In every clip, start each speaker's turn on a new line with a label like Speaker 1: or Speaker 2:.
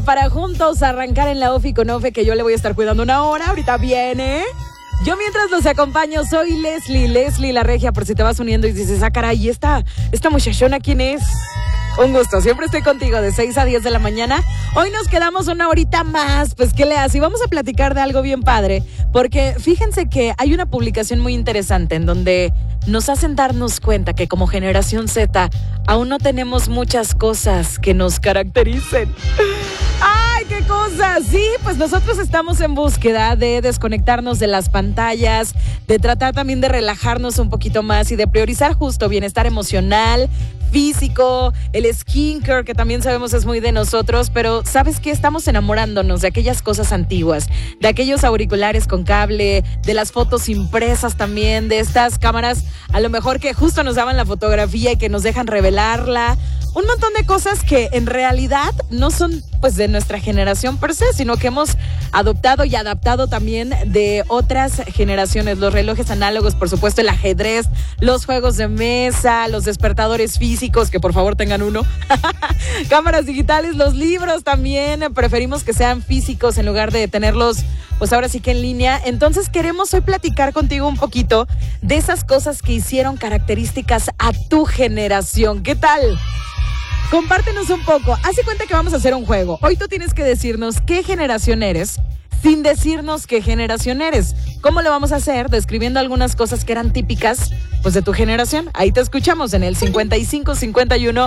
Speaker 1: Para juntos arrancar en la Ofi con Ofe, que yo le voy a estar cuidando una hora. Ahorita viene. Yo mientras los acompaño, soy Leslie la regia, por si te vas uniendo y dices, caray, esta muchachona, ¿quién es? Un gusto, siempre estoy contigo de 6 a 10 de la mañana. Hoy nos quedamos una horita más, pues ¿qué le hace? Y vamos a platicar de algo bien padre, porque fíjense que hay una publicación muy interesante en donde nos hacen darnos cuenta que como generación Z aún no tenemos muchas cosas que nos caractericen. ¡Ay, qué cosas! Sí, pues nosotros estamos en búsqueda de desconectarnos de las pantallas, de tratar también de relajarnos un poquito más y de priorizar justo bienestar emocional, físico, el skincare, que también sabemos es muy de nosotros, pero ¿sabes qué? Estamos enamorándonos de aquellas cosas antiguas, de aquellos auriculares con cable, de las fotos impresas también, de estas cámaras a lo mejor que justo nos daban la fotografía y que nos dejan revelarla. Un montón de cosas que en realidad no son pues de nuestra generación per se, sino que hemos adoptado y adaptado también de otras generaciones. Los relojes análogos, por supuesto, el ajedrez, los juegos de mesa, los despertadores físicos, que por favor tengan uno. Cámaras digitales, los libros también. Preferimos que sean físicos en lugar de tenerlos, pues ahora sí que en línea. Entonces queremos hoy platicar contigo un poquito de esas cosas que hicieron características a tu generación. ¿Qué tal? Compártenos un poco. Haz de cuenta que vamos a hacer un juego. Hoy tú tienes que decirnos qué generación eres sin decirnos qué generación eres. ¿Cómo lo vamos a hacer? Describiendo algunas cosas que eran típicas pues de tu generación. Ahí te escuchamos en el 55 51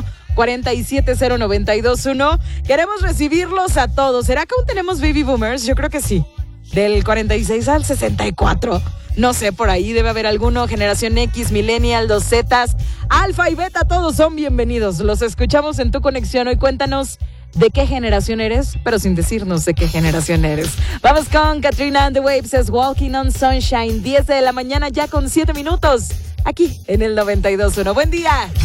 Speaker 1: 47 0921. Queremos recibirlos a todos. ¿Será que aún tenemos baby boomers? Yo creo que sí. Del 46 al 64. No sé, por ahí debe haber alguno. Generación X, Millennial, los Zetas, Alfa y Beta, todos son bienvenidos. Los escuchamos en Tu Conexión. Hoy cuéntanos de qué generación eres, pero sin decirnos de qué generación eres. Vamos con Katrina and the Waves, es Walking on Sunshine. 10 de la mañana ya con 7 minutos. Aquí en el 92.1. Buen día.